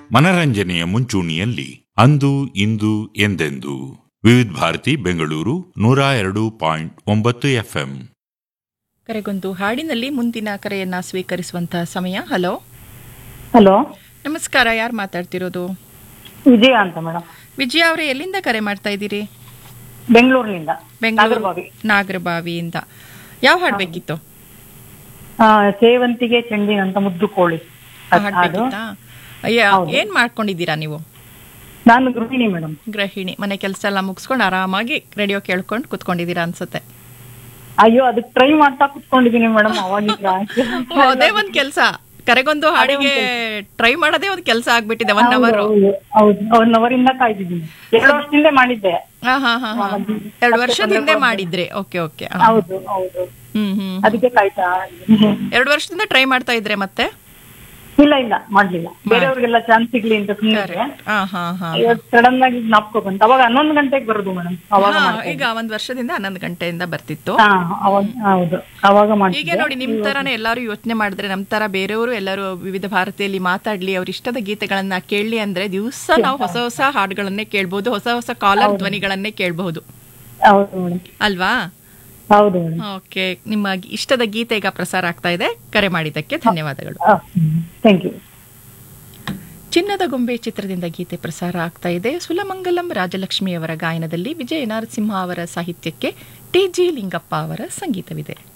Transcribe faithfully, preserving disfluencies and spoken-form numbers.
ಮನರಂಜನೆಯ ಮುಂಚೂಣಿಯಲ್ಲಿ ಅಂದು ಇಂದು ಎಂದೆಂದು ವಿವಿಧ ಭಾರತಿ ಬೆಂಗಳೂರು ನೂರ ಎರಡು ಪಾಯಿಂಟ್ ಒಂಬತ್ತು ಎಫ್ಎಂ. ಕರೆಗೊಂದು ಹಾಡಿನಲ್ಲಿ ಮುಂದಿನ ಕರೆಯನ್ನ ಸ್ವೀಕರಿಸುವಂತಹ ಸಮಯ. ಹಲೋ ಹಲೋ, ನಮಸ್ಕಾರ. ಯಾರು ಮಾತಾಡ್ತಿರೋದು? ವಿಜಯ ಅಂತ ಮೇಡಮ್. ವಿಜಯ ಅವರೇ, ಎಲ್ಲಿಂದ ಕರೆ ಮಾಡ್ತಾ ಇದ್ದೀರಿ? ಬೆಂಗಳೂರಿನಿಂದ. ಬೆಂಗಳೂರು ನಾಗರಬಾವಿಯಿಂದ. ಯಾವ ಹಾಡು ಬೇಕಿತ್ತು? ಸೇವಂತಿಗೆ ಚೆಂಡಿನಂತ ಮುದ್ದು ಕೋಳಿ ಹಾಡು. ಅಯ್ಯ, ಏನ್ ಮಾಡ್ಕೊಂಡಿದ್ದೀರಾ ನೀವು? ನಾನು ಗೃಹಿಣಿ ಮೇಡಮ್. ಗೃಹಿಣಿ. ಮನೆ ಕೆಲಸ ಎಲ್ಲ ಮುಗಿಸ್ಕೊಂಡು ಆರಾಮಾಗಿ ರೇಡಿಯೋ ಕೇಳ್ಕೊಂಡು ಕುತ್ಕೊಂಡಿದ್ದೀರಾ ಅನ್ಸುತ್ತೆ. ಅಯ್ಯೋ, ಅದಕ್ಕೆ ಟ್ರೈ ಮಾಡ್ತಾ ಕುತ್ಕೊಂಡಿದ್ದೀನಿ ಮೇಡಮ್. ಅವಾಗಿಂದ ಅದೇ ಒಂದ್ ಕೆಲ್ಸ, ಕರೆಗೊಂದು ಹಾಡಿಗೆ ಟ್ರೈ ಮಾಡೋದೇ ಒಂದ್ ಕೆಲಸ ಆಗ್ಬಿಟ್ಟಿದೆ. ಒನ್ ಅವರ್ ಒನ್ ಅವರ್ ಇಂದ ಕಾಯ್ದಿದ್ದೀನಿ. ಎರಡು ವರ್ಷದಿಂದ ಮಾಡಿದ್ದೆ. ಹಾ ಹಾ ಹಾ ಎರಡು ವರ್ಷದ ಹಿಂದೆ ಮಾಡಿದ್ರಿ? Okay okay. ಹೌದು ಹೌದು. ಹ್ಮ್ ಹ್ಮ್. ಅದಕ್ಕೆ ಕಾಯ್ತಾ ಎರಡು ವರ್ಷದಿಂದ ಟ್ರೈ ಮಾಡ್ತಾ ಇದ್ರೆ ಮತ್ತೆ? ಇಲ್ಲ ಇಲ್ಲ ಮಾಡ್ಲಿಲ್ಲ. ಬೇರೆಯವ್ರಿಗೆಲ್ಲ ಚಾನ್ಸ್ ಸಿಗ್ಲಿ ಅಂತ ಸುಮ್ಮನೆ ಸಡನ್ ಆಗಿ ಜ್ಞಾಪಕ ಬಂತು. ಅವಾಗ ಹನ್ನೊಂದು ಗಂಟೆಗೆ ಬರೋದು ಮೇಡಮ್. ಅವಾಗ ಈಗ ಒಂದ್ ವರ್ಷದಿಂದ ಹನ್ನೊಂದು ಗಂಟೆಯಿಂದ ಬರ್ತಿತ್ತು. ಹೌದು, ಅವಾಗ ಮಾಡಿ. ಈಗ ನೋಡಿ, ನಿಮ್ ತರಾನೇ ಎಲ್ಲಾರು ಯೋಚನೆ ಮಾಡಿದ್ರೆ, ನಮ್ ತರ ಬೇರೆಯವರು ಎಲ್ಲರೂ ವಿವಿಧ ಭಾರತಿಯಲ್ಲಿ ಮಾತಾಡ್ಲಿ, ಅವ್ರ ಇಷ್ಟದ ಗೀತೆಗಳನ್ನ ಕೇಳಲಿ ಅಂದ್ರೆ ದಿವಸ ನಾವು ಹೊಸ ಹೊಸ ಹಾಡುಗಳನ್ನೇ ಕೇಳ್ಬಹುದು, ಹೊಸ ಹೊಸ ಕಾಲರ್ ಧ್ವನಿಗಳನ್ನೇ ಕೇಳಬಹುದು ಅಲ್ವಾ? ಹೌದು. ಓಕೆ, ನಿಮ್ಮ ಇಷ್ಟದ ಗೀತೆ ಈಗ ಪ್ರಸಾರ ಆಗ್ತಾ ಇದೆ. ಕರೆ ಮಾಡಿದ್ದಕ್ಕೆ ಧನ್ಯವಾದಗಳು. Thank you. ಚಿನ್ನದ ಗೊಂಬೆ ಚಿತ್ರದಿಂದ ಗೀತೆ ಪ್ರಸಾರ ಆಗ್ತಾ ಇದೆ. ಸುಲಮಂಗಲಂ ರಾಜಲಕ್ಷ್ಮಿ ಅವರ ಗಾಯನದಲ್ಲಿ ವಿಜಯ ನರಸಿಂಹ ಅವರ ಸಾಹಿತ್ಯಕ್ಕೆ ಟಿ ಜಿ ಲಿಂಗಪ್ಪ ಅವರ ಸಂಗೀತವಿದೆ.